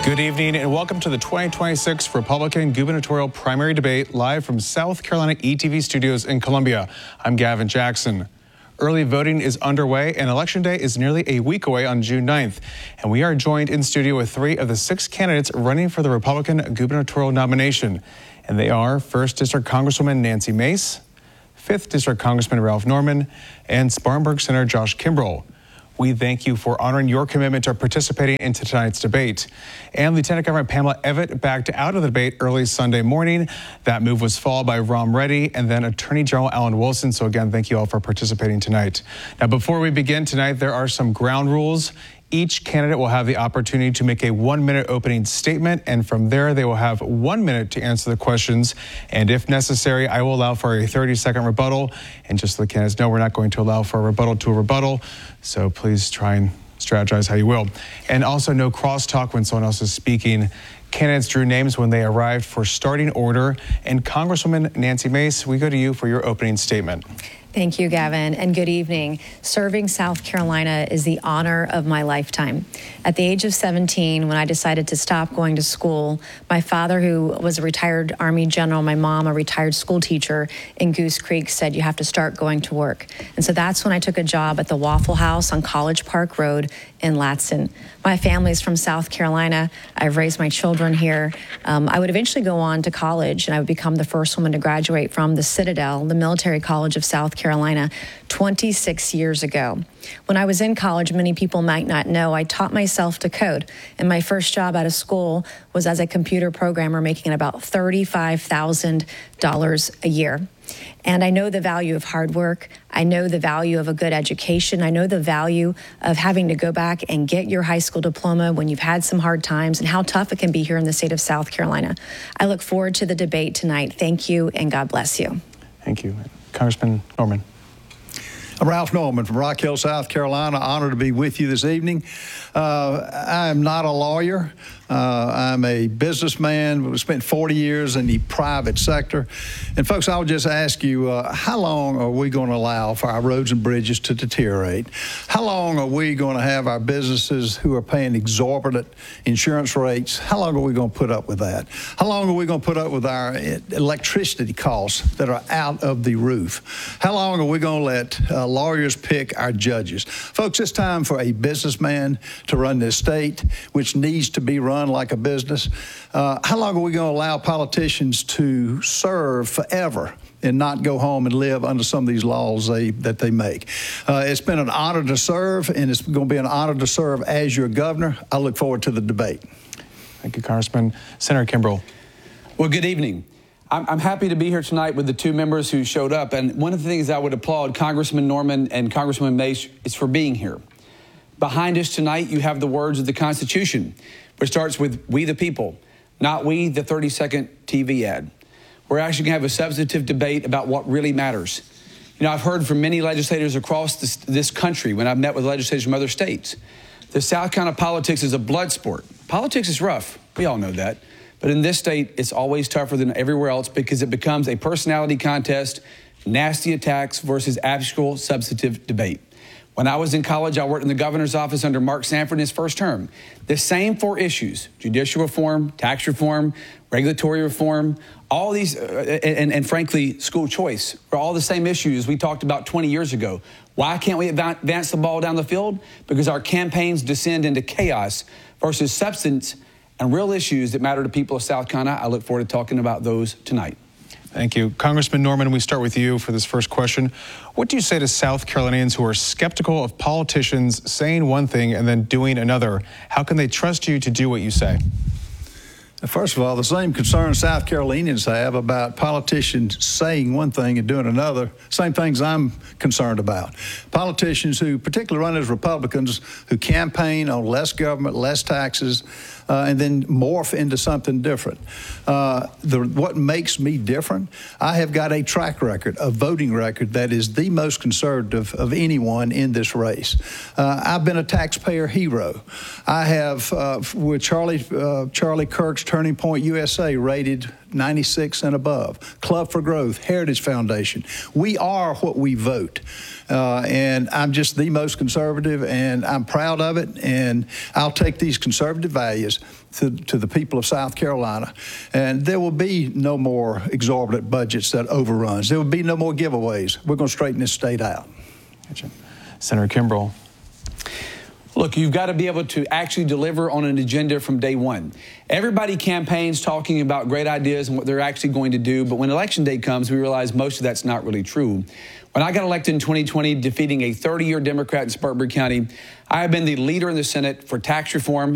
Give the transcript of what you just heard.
Good evening and welcome to the 2026 Republican gubernatorial primary debate live from South Carolina ETV studios in Columbia. I'm Gavin Jackson. Early voting is underway and Election Day is nearly a week away on June 9th. And we are joined in studio with 3 of the 6 candidates running for the Republican gubernatorial nomination. And they are 1st District Congresswoman Nancy Mace, 5th District Congressman Ralph Norman, and Spartanburg Senator Josh Kimbrell. We thank you for honoring your commitment to participating in tonight's debate. And Lieutenant Governor Pamela Evett backed out of the debate early Sunday morning. That move was followed by Rom Reddy and then Attorney General Alan Wilson. So again, thank you all for participating tonight. Now, before we begin tonight, there are some ground rules. Each candidate will have the opportunity to make a 1-minute opening statement, and from there they will have 1 minute to answer the questions. And if necessary, I will allow for a 30-second rebuttal. And just so the candidates know, we're not going to allow for a rebuttal to a rebuttal. So please try and strategize how you will. And also no crosstalk when someone else is speaking. Candidates drew names when they arrived for starting order. And Congresswoman Nancy Mace, we go to you for your opening statement. Thank you, Gavin, and good evening. Serving South Carolina is the honor of my lifetime. At the age of 17, when I decided to stop going to school, my father, who was a retired Army general, my mom, a retired school teacher in Goose Creek, said, you have to start going to work. And so that's when I took a job at the Waffle House on College Park Road in Latson. My family is from South Carolina. I've raised my children here. I would eventually go on to college, and I would become the first woman to graduate from the Citadel, the military college of South Carolina, 26 years ago. When I was in college, many people might not know, I taught myself to code. And my first job out of school was as a computer programmer, making about $35,000 a year. And I know the value of hard work. I know the value of a good education. I know the value of having to go back and get your high school diploma when you've had some hard times and how tough it can be here in the state of South Carolina. I look forward to the debate tonight. Thank you and God bless you. Thank you. Congressman Norman. I'm Ralph Norman from Rock Hill, South Carolina. Honored to be with you this evening. I am not a lawyer. I'm a businessman. We spent 40 years in the private sector. And folks, I would just ask you, how long are we going to allow for our roads and bridges to deteriorate? How long are we going to have our businesses who are paying exorbitant insurance rates? How long are we going to put up with that? How long are we going to put up with our electricity costs that are out of the roof? How long are we going to let lawyers pick our judges? Folks, it's time for a businessman to run this state, which needs to be run like a business. How long are we going to allow politicians to serve forever and not go home and live under some of these laws that they make? It's been an honor to serve, and it's going to be an honor to serve as your governor. I look forward to the debate. Thank you, Congressman. Senator Kimbrell. Well, good evening. I'm happy to be here tonight with the 2 members who showed up. And one of the things I would applaud Congressman Norman and Congresswoman Mace is for being here. Behind us tonight, you have the words of the Constitution, which starts with "We the people," not "we," the 30-second TV ad. We're actually going to have a substantive debate about what really matters. You know, I've heard from many legislators across this country when I've met with legislators from other states. The South Carolina politics is a blood sport. Politics is rough. We all know that. But in this state, it's always tougher than everywhere else because it becomes a personality contest, nasty attacks versus actual substantive debate. When I was in college, I worked in the governor's office under Mark Sanford in his first term. The same 4 issues, judicial reform, tax reform, regulatory reform, all these, and frankly, school choice, are all the same issues we talked about 20 years ago. Why can't we advance the ball down the field? Because our campaigns descend into chaos versus substance and real issues that matter to people of South Carolina. I look forward to talking about those tonight. Thank you. Congressman Norman, we start with you for this first question. What do you say to South Carolinians who are skeptical of politicians saying one thing and then doing another? How can they trust you to do what you say? First of all, the same concern South Carolinians have about politicians saying one thing and doing another, same things I'm concerned about. Politicians who particularly run as Republicans who campaign on less government, less taxes, and then morph into something different. What makes me different, I have got a track record, a voting record that is the most conservative of anyone in this race. I've been a taxpayer hero. I have, with Charlie Kirk's Turning Point USA, rated 96 and above, Club for Growth, Heritage Foundation. We are what we vote. And I'm just the most conservative, and I'm proud of it. And I'll take these conservative values to the people of South Carolina. And there will be no more exorbitant budgets that overruns. There will be no more giveaways. We're going to straighten this state out. Gotcha. Senator Kimbrell. Look, you've got to be able to actually deliver on an agenda from day one. Everybody campaigns talking about great ideas and what they're actually going to do, but when election day comes, we realize most of that's not really true. When I got elected in 2020, defeating a 30-year Democrat in Spartanburg County, I have been the leader in the Senate for tax reform